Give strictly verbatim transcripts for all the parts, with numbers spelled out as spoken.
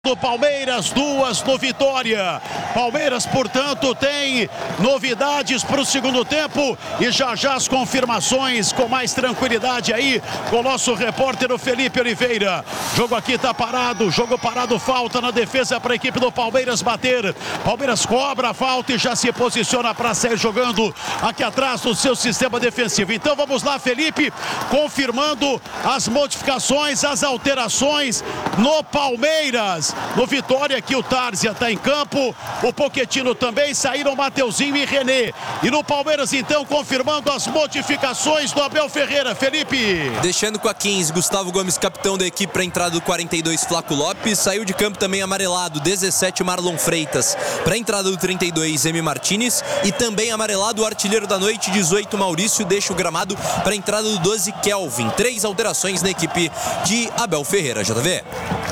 do Palmeiras, duas no Vitória. Palmeiras, portanto, tem novidades para o segundo tempo e já já as confirmações com mais tranquilidade aí com o nosso repórter o Felipe Oliveira. Jogo aqui tá parado, jogo parado, falta na defesa para a equipe do Palmeiras bater. Palmeiras cobra a falta e já se posiciona para sair jogando aqui atrás do seu sistema defensivo. Então vamos lá, Felipe, confirmando as modificações, as alterações no Palmeiras. No Vitória aqui o Tárzia está em campo, o Pochettino também, saíram Mateuzinho e René. E no Palmeiras então confirmando as modificações do Abel Ferreira. Felipe. Deixando com a quinze, Gustavo Gomes, capitão da equipe para a entrada do quarenta e dois, Flaco Lopes. Saiu de campo também amarelado, dezessete, Marlon Freitas. Para a entrada do trinta e dois, Emi Martinez. E também amarelado o artilheiro da noite, dezoito, Maurício. Deixa o gramado para a entrada do doze, Kelvin. Três alterações na equipe de Abel Ferreira. J V.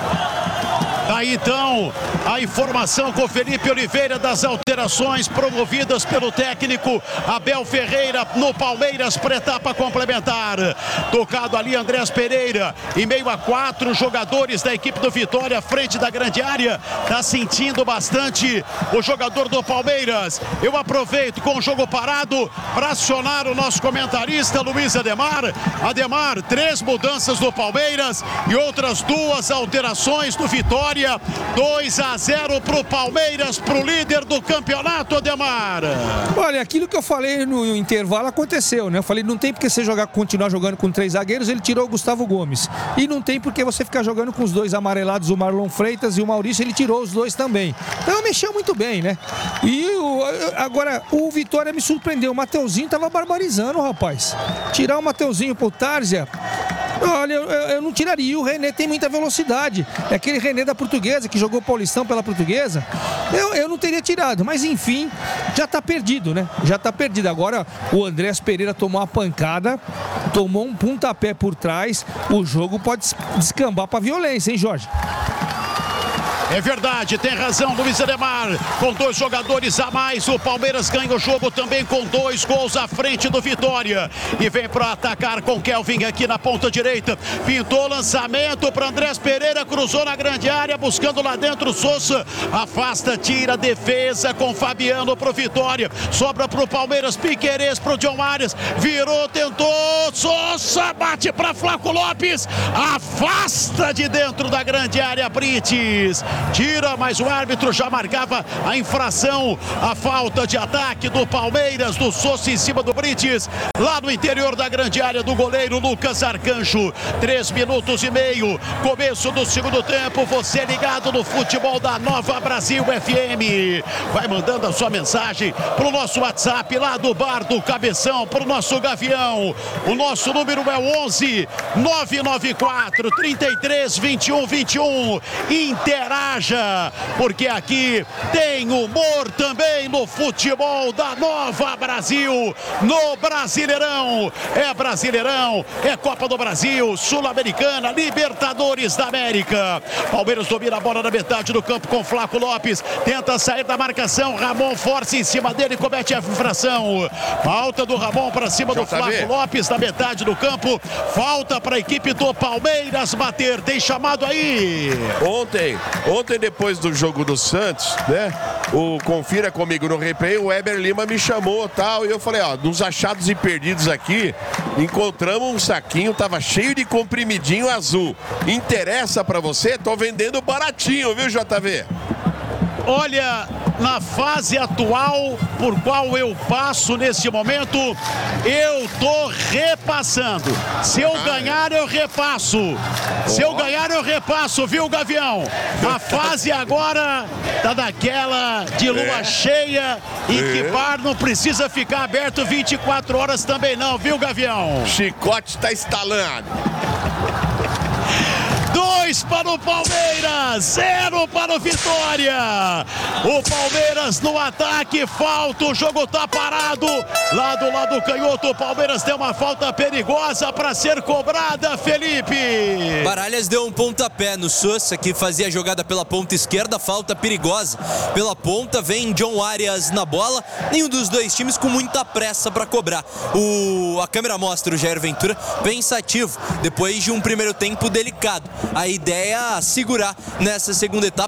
Aí então a informação com Felipe Oliveira das alterações promovidas pelo técnico Abel Ferreira no Palmeiras para etapa complementar. Tocado ali Andrés Pereira em meio a quatro jogadores da equipe do Vitória à frente da grande área. Tá sentindo bastante o jogador do Palmeiras. Eu aproveito com o jogo parado para acionar o nosso comentarista Luiz Ademar. Ademar, três mudanças do Palmeiras e outras duas alterações do Vitória. dois a zero para o Palmeiras, para o líder do campeonato, Ademar. Olha, aquilo que eu falei no intervalo aconteceu, né? Eu falei, não tem porque você jogar, continuar jogando com três zagueiros, ele tirou o Gustavo Gomes. E não tem porque você ficar jogando com os dois amarelados, o Marlon Freitas e o Maurício, ele tirou os dois também. Então mexeu muito bem, né? E o, agora, o Vitória me surpreendeu, o Mateuzinho tava barbarizando, rapaz. Tirar o Mateuzinho pro Tárzia... Olha, eu, eu não tiraria. O René tem muita velocidade. É aquele René da Portuguesa que jogou Paulistão pela Portuguesa. Eu, eu não teria tirado. Mas enfim, já tá perdido, né? Já tá perdido. Agora o Andrés Pereira tomou uma pancada, tomou um pontapé por trás. O jogo pode descambar pra violência, hein, Jorge? É verdade, tem razão Luiz Ademar, com dois jogadores a mais, o Palmeiras ganha o jogo também com dois gols à frente do Vitória, e vem para atacar com Kelvin aqui na ponta direita, pintou lançamento para Andrés Pereira, cruzou na grande área, buscando lá dentro, Sousa, afasta, tira, defesa com Fabiano pro Vitória, sobra pro Palmeiras, Piquerez pro John Arias, virou, tentou, Sousa, bate para Flaco Lopes, afasta de dentro da grande área, Brites. Tira, mas o árbitro já marcava a infração, a falta de ataque do Palmeiras, do Sousa em cima do Brites, lá no interior da grande área do goleiro Lucas Arcanjo. Três minutos e meio, começo do segundo tempo, você ligado no futebol da Nova Brasil F M. Vai mandando a sua mensagem pro nosso WhatsApp lá do Bar do Cabeção, pro nosso Gavião. O nosso número é o onze nove nove quatro, trinta e três, vinte e um, vinte e um. Interaja, porque aqui tem humor também no futebol da Nova Brasil, no Brasileirão. É Brasileirão, é Copa do Brasil, Sul-Americana, Libertadores da América. Palmeiras domina a bola na metade do campo com Flaco Lopes, tenta sair da marcação, Ramon força em cima dele, comete a infração. Falta do Ramon para cima do Flaco Lopes na metade do campo, falta para a equipe do Palmeiras bater. Tem chamado aí. Ontem, ontem depois do jogo do Santos, né? O confira comigo no replay, o Weber Lima me chamou tal, e eu falei, ó, nos achados e perdidos aqui, encontramos um saquinho, tava cheio de comprimidinho azul. Interessa pra você? Tô vendendo baratinho, viu, J V? Olha, na fase atual por qual eu passo nesse momento, eu tô repassando. Se eu ganhar, eu repasso. Se eu ganhar, eu repasso, viu, Gavião? A fase agora tá daquela de lua cheia e que bar não precisa ficar aberto vinte e quatro horas também não, viu, Gavião? Chicote tá instalando. Dois para o Palmeiras, zero para o Vitória. O Palmeiras no ataque, falta, o jogo tá parado. Lá do lado canhoto, o Palmeiras tem uma falta perigosa para ser cobrada, Felipe. Baralhas deu um pontapé no Sousa, que fazia a jogada pela ponta esquerda, falta perigosa. Pela ponta vem John Arias na bola, nenhum dos dois times com muita pressa para cobrar. O, a câmera mostra o Jair Ventura pensativo, depois de um primeiro tempo delicado. Aí ideia segurar nessa segunda etapa.